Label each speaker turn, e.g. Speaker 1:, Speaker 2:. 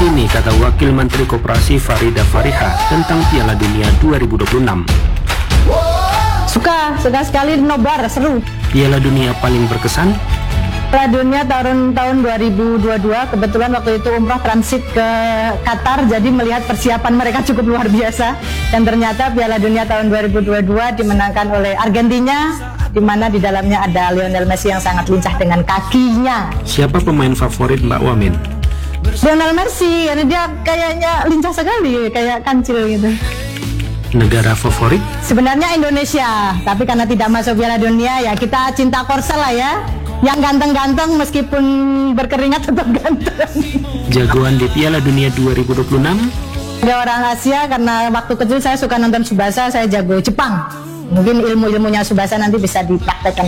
Speaker 1: Ini kata Wakil Menteri Koperasi Farida Fariha tentang Piala Dunia 2026.
Speaker 2: Suka sekali nobar, seru.
Speaker 1: Piala Dunia paling berkesan?
Speaker 2: Piala Dunia tahun 2022, kebetulan waktu itu umroh transit ke Qatar, jadi melihat persiapan mereka cukup luar biasa. Dan ternyata Piala Dunia tahun 2022 dimenangkan oleh Argentina, di mana di dalamnya ada Lionel Messi yang sangat lincah dengan kakinya.
Speaker 1: Siapa pemain favorit Mbak Wamin?
Speaker 2: Lionel Messi, karena dia kayaknya lincah sekali, kayak kancil gitu.
Speaker 1: Negara favorit?
Speaker 2: Sebenarnya Indonesia, tapi karena tidak masuk Piala Dunia, ya kita cinta Korsel lah ya. Yang ganteng-ganteng meskipun berkeringat tetap ganteng.
Speaker 1: Jagoan di Piala Dunia 2026?
Speaker 2: Ada orang Asia, karena waktu kecil saya suka nonton Tsubasa, saya jago Jepang. Mungkin ilmu-ilmunya Tsubasa nanti bisa dipraktekkan.